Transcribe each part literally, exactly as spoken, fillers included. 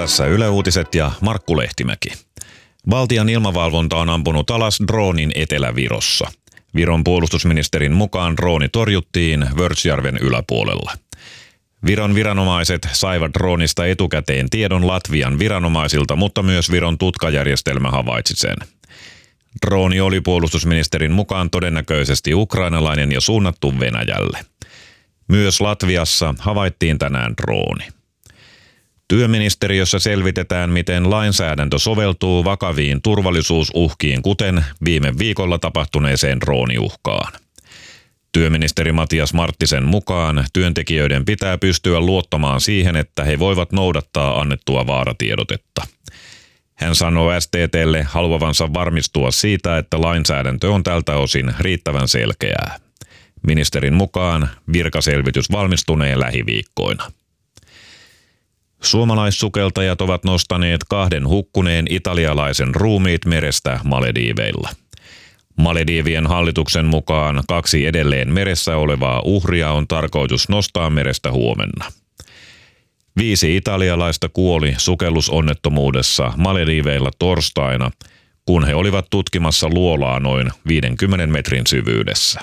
Tässä Yle Uutiset ja Markku Lehtimäki. Baltian ilmavalvonta on ampunut alas droonin Etelä-Virossa. Viron puolustusministerin mukaan drooni torjuttiin Vörtsjärven yläpuolella. Viron viranomaiset saivat droonista etukäteen tiedon Latvian viranomaisilta, mutta myös Viron tutkajärjestelmä havaitsi sen. Drooni oli puolustusministerin mukaan todennäköisesti ukrainalainen ja suunnattu Venäjälle. Myös Latviassa havaittiin tänään drooni. Työministeriössä selvitetään, miten lainsäädäntö soveltuu vakaviin turvallisuusuhkiin, kuten viime viikolla tapahtuneeseen drooniuhkaan. Työministeri Matias Marttisen mukaan työntekijöiden pitää pystyä luottamaan siihen, että he voivat noudattaa annettua vaaratiedotetta. Hän sanoo S T T:lle haluavansa varmistua siitä, että lainsäädäntö on tältä osin riittävän selkeää. Ministerin mukaan virkaselvitys valmistunee lähiviikkoina. Suomalaissukeltajat ovat nostaneet kahden hukkuneen italialaisen ruumiit merestä Malediiveilla. Malediivien hallituksen mukaan kaksi edelleen meressä olevaa uhria on tarkoitus nostaa merestä huomenna. Viisi italialaista kuoli sukellusonnettomuudessa Malediiveilla torstaina, kun he olivat tutkimassa luolaa noin viidenkymmenen metrin syvyydessä.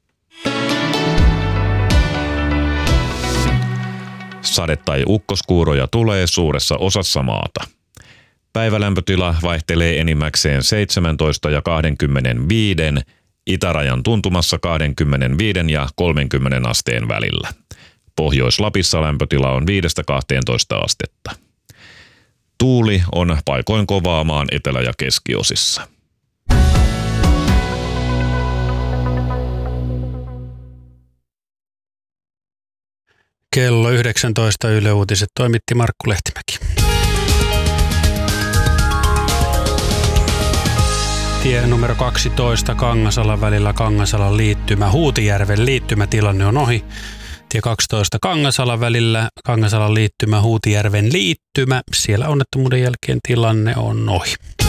Sade- tai ukkoskuuroja tulee suuressa osassa maata. Päivälämpötila vaihtelee enimmäkseen seitsemäntoista ja kaksikymmentäviisi, itärajan tuntumassa kaksikymmentäviisi ja kolmekymmentä asteen välillä. Pohjois-Lapissa lämpötila on viidestä kahteentoista astetta. Tuuli on paikoin kovaa maan etelä- ja keskiosissa. Kello yhdeksäntoista Yle Uutiset, toimitti Markku Lehtimäki. Tie numero kaksitoista Kangasalan välillä Kangasalan liittymä. Huutijärven liittymätilanne on ohi. Tie kaksitoista Kangasalan välillä Kangasalan liittymä, Huutijärven liittymä. Siellä onnettomuuden jälkeen tilanne on ohi.